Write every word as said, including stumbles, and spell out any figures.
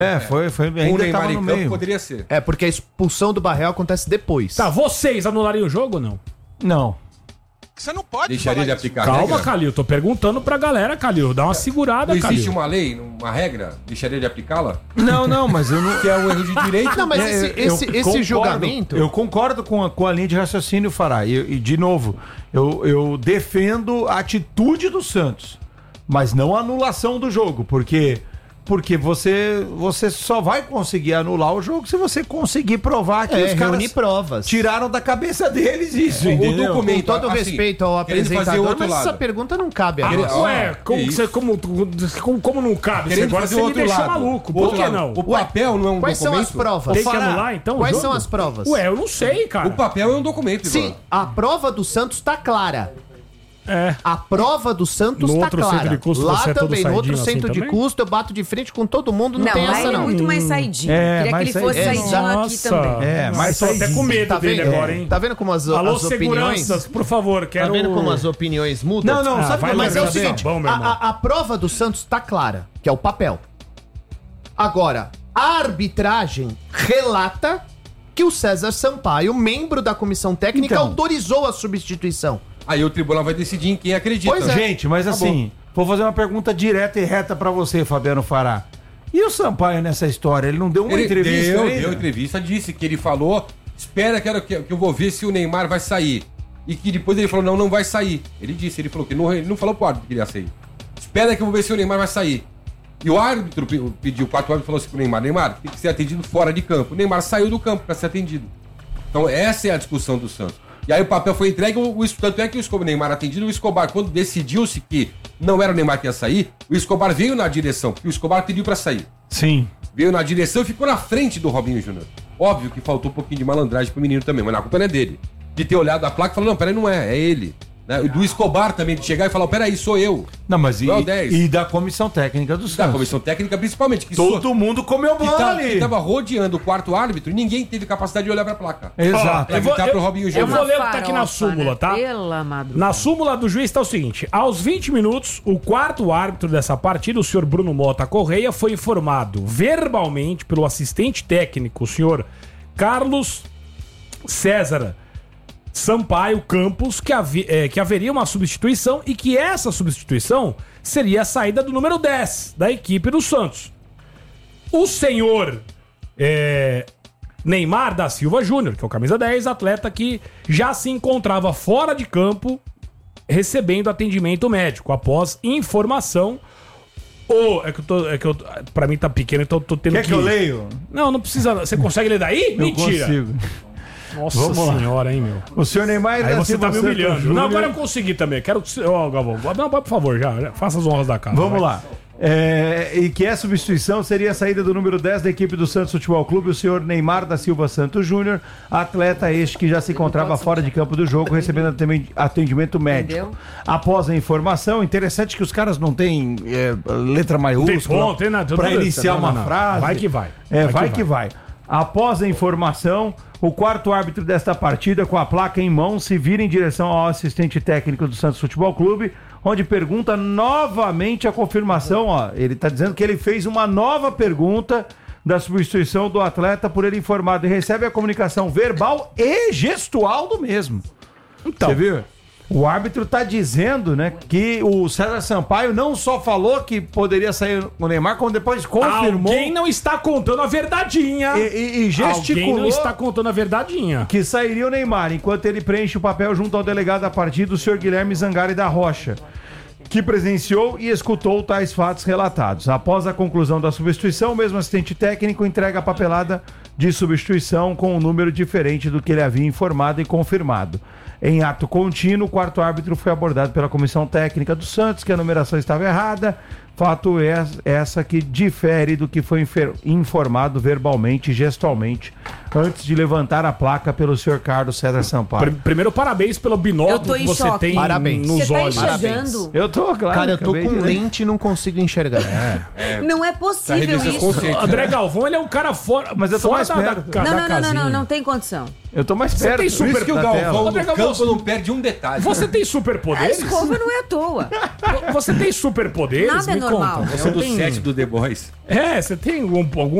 É, foi, foi ainda o Neymar tava em no campo meio. poderia ser. É, porque a expulsão do Barreal acontece depois. Tá, vocês anulariam o jogo ou não? Não. Você não pode Deixaria falar de isso. aplicar a Calma, regra? Calil, tô perguntando pra galera, Calil. Dá uma segurada, Não Calil. existe uma lei, uma regra? Deixaria de aplicá-la? Não, não, mas eu não... Que é um erro de direito. Não, mas É, esse, eu- esse, eu esse concordo, julgamento... Eu concordo com a, com a linha de raciocínio, Fará. E, e, de novo, eu, eu defendo a atitude do Santos, mas não a anulação do jogo, porque... Porque você, você só vai conseguir anular o jogo se você conseguir provar que É, os caras reunir provas. tiraram da cabeça deles isso, O entendeu? documento, Com todo assim, respeito ao querendo fazer apresentador, outro mas essa lado. pergunta não cabe a Querer- nós. ó, Ué, como, que que você, como, como, como não cabe? Você Querendo agora fazer você o me outro deixa lado. maluco. O Por outro que lado. não? O papel não é um Quais são documento? as provas? Tem que Fará, anular, então, o Quais jogo? são as provas? Ué, eu não sei, cara. O papel é um documento, Sim, Ivan. a prova do Santos tá clara. É. A prova do Santos No tá outro clara. centro de custo Lá você é todo também, no outro saidinho centro assim de também? custo, eu bato de frente com todo mundo, não, Não, tem lá essa ele é não. muito mais saidinho. É, Queria que mais ele fosse saidinho. saidinho aqui também. É, mas mas tô até saidinho. com medo Tá dele vendo? agora, hein? Tá vendo como as, Alô, as opiniões... seguranças, por favor, Tá quero... vendo como as opiniões mudam? Não, não, Ah, sabe vai como lá, Mas é o Tá seguinte, bom, meu a, irmão. a- a prova do Santos tá clara, que é o papel. Agora, a arbitragem relata que o César Sampaio, membro da comissão técnica, Então. autorizou a substituição. Aí o tribunal vai decidir em quem acredita. Pois é. Gente, mas Tá assim, vou fazer uma pergunta direta e reta pra você, Fabiano Fará. E o Sampaio nessa história? Ele não deu uma Ele entrevista deu, ainda? deu entrevista, disse que ele falou, espera que eu, que eu vou ver se o Neymar vai sair. E que depois ele falou, não, não vai sair. Ele disse, ele falou que não, ele não falou pro árbitro que ele ia sair. Espera que eu vou ver se o Neymar vai sair. E o árbitro pe- pediu, o quarto árbitro falou assim pro Neymar, Neymar, tem que ser atendido fora de campo. O Neymar saiu do campo para ser atendido. Então essa é a discussão do Santos. E aí o papel foi entregue, o, o, tanto é que o Escobar, o Neymar atendido, o Escobar, quando decidiu-se que não era o Neymar que ia sair, o Escobar veio na direção, porque o Escobar pediu para sair. Sim. Veio na direção e ficou na frente do Robinho Júnior. Óbvio que faltou um pouquinho de malandragem pro menino também, mas a culpa não é dele. De ter olhado a placa e falou, não, peraí, não é, é ele. Né? E do Escobar também, de chegar e falar, peraí, sou eu. Não, mas e, Não é o dez. e da comissão técnica do Da Santos? comissão técnica, principalmente. Que Todo so- mundo comeu que, bola tá, ali. que tava rodeando o quarto árbitro e ninguém teve capacidade de olhar pra placa. Exato. Pra evitar pro Robinho eu Júnior. vou ler o que tá aqui na Farofa, súmula, né? tá? Pela madrugada. Na súmula do juiz tá o seguinte: aos vinte minutos, o quarto árbitro dessa partida, o senhor Bruno Mota Correia, foi informado verbalmente pelo assistente técnico, o senhor Carlos César Sampaio Campos, que, havi- eh, que haveria uma substituição e que essa substituição seria a saída do número dez da equipe do Santos. O senhor eh, Neymar da Silva Júnior, que é o camisa dez, atleta que já se encontrava fora de campo recebendo atendimento médico após informação. Ou é que eu tô. É que eu, pra mim tá pequeno, então eu tô tendo Quer que. que eu leio? Não, não precisa. Você consegue ler daí? Mentira. Eu consigo. Nossa Vamos lá. senhora, hein, meu. O senhor Neymar Aí da você Silva tá me Santos humilhando. Júnior- Não, agora eu consegui também. Quero. Ó, Galvão. Não, por favor, já, já. Faça as honras da casa. Vamos vai. lá. É, e que a substituição seria a saída do número dez da equipe do Santos Futebol Clube, o senhor Neymar da Silva Santos Júnior, atleta este que já se encontrava fora de campo do jogo, recebendo atendi- atendimento médico. Entendeu? Após a informação, interessante que os caras não têm é, letra Tem maiúscula ponto, tem nada. para iniciar Não, uma não, não. frase. Vai que vai. É, vai, que vai. Após a informação, o quarto árbitro desta partida, com a placa em mão, se vira em direção ao assistente técnico do Santos Futebol Clube, onde pergunta novamente a confirmação. Ó, ele está dizendo que ele fez uma nova pergunta da substituição do atleta por ele informado e recebe a comunicação verbal e gestual do mesmo. Então, Você viu? O árbitro tá dizendo, né, que o César Sampaio não só falou que poderia sair o Neymar, como depois confirmou alguém não está contando a verdadinha. e, e- e Alguém gesticulou não está contando a verdadinha. que sairia o Neymar, enquanto ele preenche o papel junto ao delegado da partida, o senhor Guilherme Zangari da Rocha, que presenciou e escutou tais fatos relatados. Após a conclusão da substituição, o mesmo assistente técnico entrega a papelada de substituição com um número diferente do que ele havia informado e confirmado. Em ato contínuo, o quarto árbitro foi abordado pela comissão técnica do Santos, que a numeração estava errada. Fato é essa que difere do que foi infer- informado verbalmente e gestualmente antes de levantar a placa pelo senhor Carlos César Sampaio. Pr- Primeiro, parabéns pelo Eu tô binóculo que em você choque. tem Parabéns. nos Você tá olhos. enxergando? Eu tô, claro. Cara, eu tô acabei com de ler. lente e não consigo enxergar. Não é Tá possível revisando isso. consciente. André Galvão, ele é um cara fora, Mas eu tô fora mais da, perto. da, Não, da não, não, não, casinha. não, não tem condição. Eu tô mais perto. tem Por isso que o da Galvão tela. André no Galvão, campo não perde um detalhe. Você tem A superpoderes? escova não é à toa. Você tem superpoderes? Nada é Me normal normal. conta. É Você um do tem... set do The Boys. É, você tem algum, algum